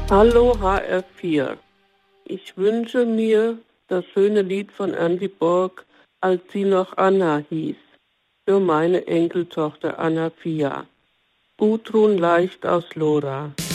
Hallo HR4. Ich wünsche mir das schöne Lied von Andy Borg, als sie noch Anna hieß, für meine Enkeltochter Anna Fia. Gudrun Leicht aus Lora.